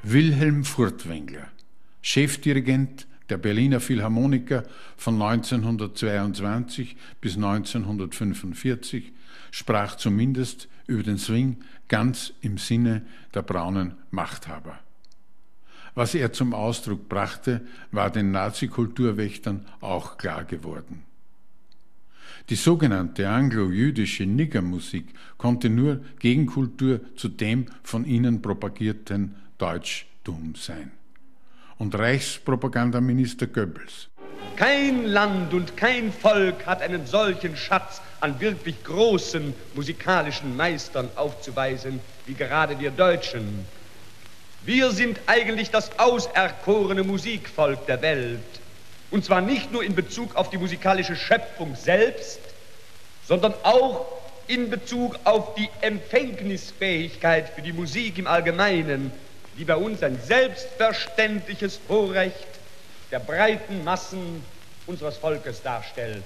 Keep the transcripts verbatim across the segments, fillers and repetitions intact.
Wilhelm Furtwängler, Chefdirigent der Berliner Philharmoniker von neunzehnhundertzweiundzwanzig bis neunzehnhundertfünfundvierzig, sprach zumindest über den Swing ganz im Sinne der braunen Machthaber. Was er zum Ausdruck brachte, war den Nazi-Kulturwächtern auch klar geworden. Die sogenannte anglo-jüdische Niggermusik konnte nur Gegenkultur zu dem von ihnen propagierten Deutschtum sein. Und Reichspropagandaminister Goebbels: Kein Land und kein Volk hat einen solchen Schatz an wirklich großen musikalischen Meistern aufzuweisen wie gerade wir Deutschen. Wir sind eigentlich das auserkorene Musikvolk der Welt. Und zwar nicht nur in Bezug auf die musikalische Schöpfung selbst, sondern auch in Bezug auf die Empfängnisfähigkeit für die Musik im Allgemeinen, die bei uns ein selbstverständliches Vorrecht der breiten Massen unseres Volkes darstellt.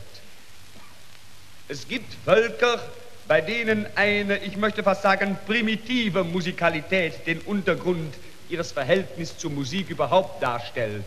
Es gibt Völker, bei denen eine, ich möchte fast sagen, primitive Musikalität den Untergrund ihres Verhältnisses zur Musik überhaupt darstellt.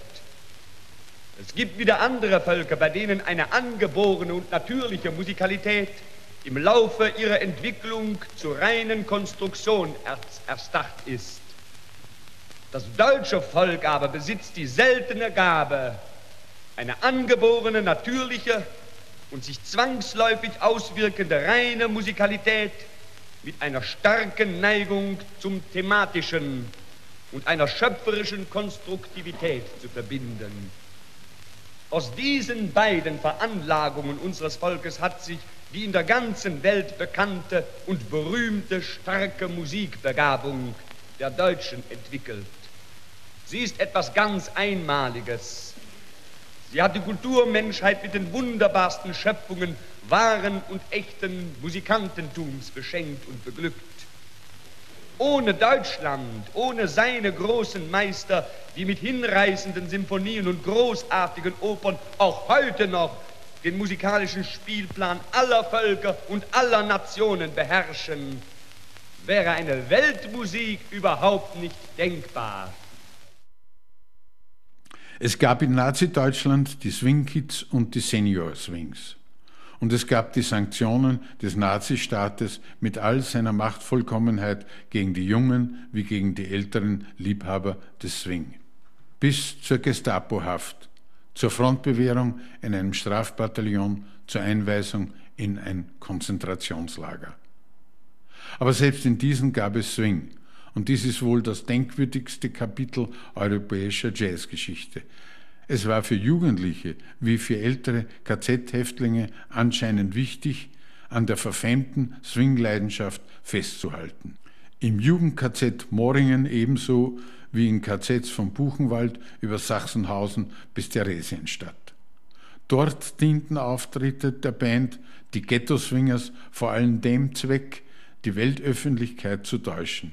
Es gibt wieder andere Völker, bei denen eine angeborene und natürliche Musikalität im Laufe ihrer Entwicklung zur reinen Konstruktion erstarrt ist. Das deutsche Volk aber besitzt die seltene Gabe, eine angeborene, natürliche und sich zwangsläufig auswirkende reine Musikalität mit einer starken Neigung zum Thematischen und einer schöpferischen Konstruktivität zu verbinden. Aus diesen beiden Veranlagungen unseres Volkes hat sich die in der ganzen Welt bekannte und berühmte starke Musikbegabung der Deutschen entwickelt. Sie ist etwas ganz Einmaliges. Sie hat die Kulturmenschheit mit den wunderbarsten Schöpfungen wahren und echten Musikantentums beschenkt und beglückt. Ohne Deutschland, ohne seine großen Meister, die mit hinreißenden Symphonien und großartigen Opern auch heute noch den musikalischen Spielplan aller Völker und aller Nationen beherrschen, wäre eine Weltmusik überhaupt nicht denkbar. Es gab in Nazi-Deutschland die Swing-Kids und die Senior-Swings. Und es gab die Sanktionen des Nazistaates mit all seiner Machtvollkommenheit gegen die Jungen wie gegen die älteren Liebhaber des Swing. Bis zur Gestapo-Haft, zur Frontbewährung in einem Strafbataillon, zur Einweisung in ein Konzentrationslager. Aber selbst in diesen gab es Swing. Und dies ist wohl das denkwürdigste Kapitel europäischer Jazzgeschichte. Es war für Jugendliche wie für ältere K Z-Häftlinge anscheinend wichtig, an der verfemten Swing-Leidenschaft festzuhalten. Im Jugend-K Z Moringen ebenso wie in K Zs vom Buchenwald über Sachsenhausen bis Theresienstadt. Dort dienten Auftritte der Band, die Ghetto-Swingers, vor allem dem Zweck, die Weltöffentlichkeit zu täuschen.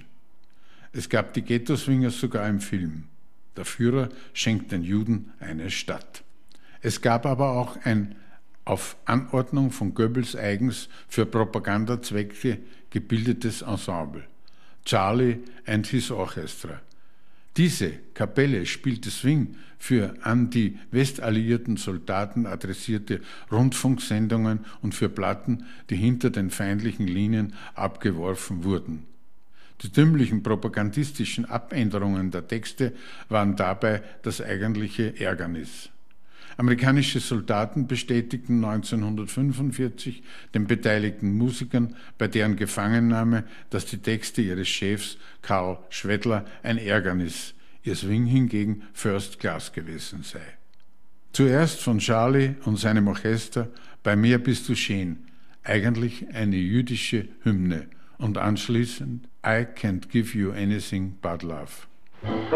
Es gab die Ghetto-Swingers sogar im Film. Der Führer schenkt den Juden eine Stadt. Es gab aber auch ein auf Anordnung von Goebbels eigens für Propagandazwecke gebildetes Ensemble, Charlie and his Orchestra. Diese Kapelle spielte Swing für an die westalliierten Soldaten adressierte Rundfunksendungen und für Platten, die hinter den feindlichen Linien abgeworfen wurden. Die dümmlichen propagandistischen Abänderungen der Texte waren dabei das eigentliche Ärgernis. Amerikanische Soldaten bestätigten neunzehnhundertfünfundvierzig den beteiligten Musikern bei deren Gefangennahme, dass die Texte ihres Chefs Karl Schwedler ein Ärgernis, ihr Swing hingegen First Class gewesen sei. Zuerst von Charlie und seinem Orchester Bei mir bist du schön, eigentlich eine jüdische Hymne, und anschließend I can't give you anything but love.